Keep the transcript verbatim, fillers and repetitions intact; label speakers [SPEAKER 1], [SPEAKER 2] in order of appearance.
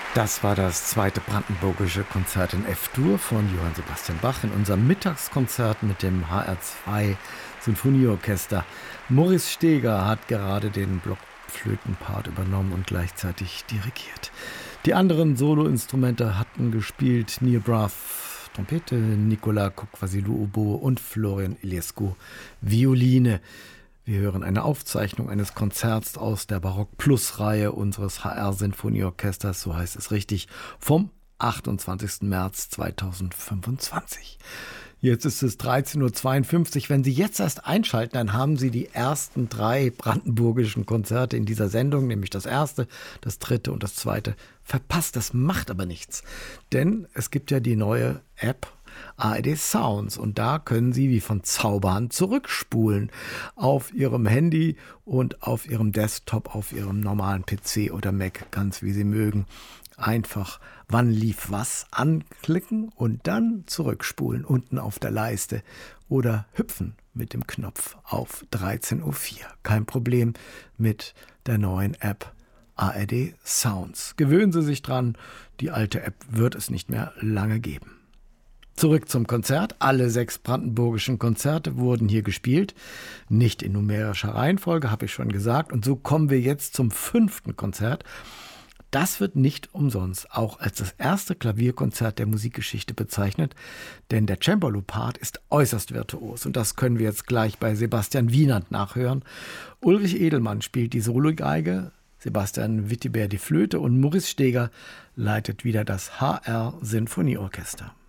[SPEAKER 1] Das war das zweite brandenburgische Konzert in F-Dur von Johann Sebastian Bach in unserem Mittagskonzert mit dem H R zwei Sinfonieorchester. Maurice Steger hat gerade den Blockflötenpart übernommen und gleichzeitig dirigiert. Die anderen Soloinstrumente hatten gespielt Neil Braff Trompete, Nicola Coc-Vasilou Oboe und Florian Iliescu Violine. Wir hören eine Aufzeichnung eines Konzerts aus der Barock-Plus-Reihe unseres H R-Sinfonieorchesters, so heißt es richtig, vom achtundzwanzigsten März zweitausendfünfundzwanzig. Jetzt ist es dreizehn Uhr zweiundfünfzig. Wenn Sie jetzt erst einschalten, dann haben Sie die ersten drei brandenburgischen Konzerte in dieser Sendung, nämlich das erste, das dritte und das zweite, verpasst. Das macht aber nichts, denn es gibt ja die neue App A R D Sounds und da können Sie wie von Zauberhand zurückspulen auf Ihrem Handy und auf Ihrem Desktop, auf Ihrem normalen P C oder Mac, ganz wie Sie mögen. Einfach wann lief was anklicken und dann zurückspulen unten auf der Leiste oder hüpfen mit dem Knopf auf dreizehn Uhr vier. Kein Problem mit der neuen App A R D Sounds. Gewöhnen Sie sich dran, die alte App wird es nicht mehr lange geben. Zurück zum Konzert. Alle sechs brandenburgischen Konzerte wurden hier gespielt. Nicht in numerischer Reihenfolge, habe ich schon gesagt. Und so kommen wir jetzt zum fünften Konzert. Das wird nicht umsonst auch als das erste Klavierkonzert der Musikgeschichte bezeichnet, denn der Cembalo-Part ist äußerst virtuos. Und das können wir jetzt gleich bei Sebastian Wienand nachhören. Ulrich Edelmann spielt die Sologeige, Sebastian Wittibert die Flöte und Maurice Steger leitet wieder das H R-Sinfonieorchester.